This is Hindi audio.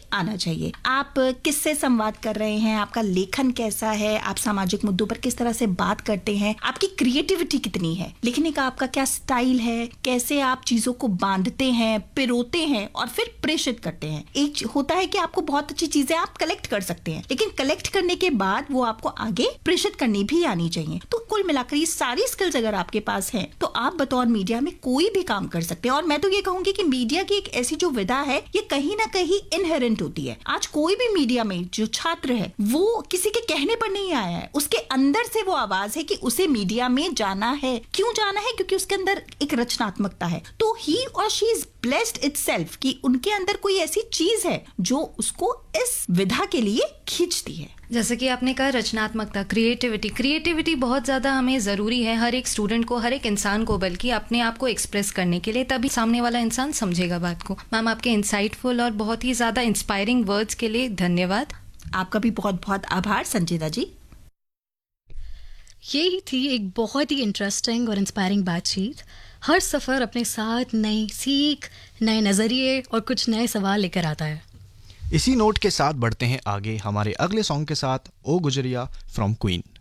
आना चाहिए। आप किससे संवाद कर रहे हैं, आपका लेखन कैसा है, आप सामाजिक मुद्दों पर किस तरह से बात करते हैं, आपकी क्रिएटिविटी कितनी है, लिखने का आपका क्या स्टाइल है, कैसे आप चीजों को बांधते हैं, पिरोते हैं और फिर प्रेषित करते हैं। एक होता है कि आपको बहुत अच्छी चीजें आप कलेक्ट कर सकते हैं, लेकिन कलेक्ट करने के बाद वो आपको आगे प्रेषित करनी भी आनी चाहिए। तो कुल मिलाकर ये सारी स्किल्स अगर आपके पास हैं तो आप बतौर मीडिया में कोई भी काम कर सकते हैं। और मैं तो ये कहूंगी कि मीडिया की एक ऐसी जो विधा है ये कहीं ना कहीं इनहेरेंट होती है। आज कोई भी मीडिया में जो छात्र है वो किसी के कहने पर नहीं आया है, उसके अंदर से वो आवाज है कि उसे मीडिया में जाना है। क्यों जाना है? क्योंकि उसके अंदर एक रचनात्मकता है। तो ही और शी इज ब्लेस्ड इटसेल्फ कि उनके अंदर कोई ऐसी चीज है जो उसको इस विधा के लिए खींचती है। जैसे कि आपने कहा रचनात्मकता, क्रिएटिविटी बहुत ज़्यादा हमें ज़रूरी है, हर एक स्टूडेंट को, हर एक इंसान को, बल्कि अपने आप को एक्सप्रेस करने के लिए, तभी सामने वाला इंसान समझेगा बात को। मैम, आपके इंसाइटफुल और बहुत ही ज़्यादा इंस्पायरिंग वर्ड्स के लिए धन्यवाद। आपका भी बहुत बहुत आभार संजीदा जी। यही थी एक बहुत ही इंटरेस्टिंग और इंस्पायरिंग बातचीत। हर सफ़र अपने साथ नई सीख, नए नज़रिए और कुछ नए सवाल लेकर आता है। इसी नोट के साथ बढ़ते हैं आगे हमारे अगले सॉन्ग के साथ, ओ गुजरिया फ्रॉम क्वीन।